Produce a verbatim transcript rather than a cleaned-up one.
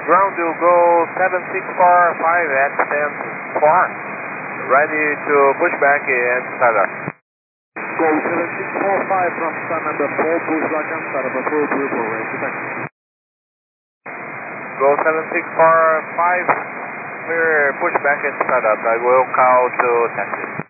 Ground will go seven six four five at stand four. Ready to push back and start up. Go seven six four five from stand number four, push back and start up a full triple, ready to taxi. Go seven six four five, clear push back and start up. I will call to taxi.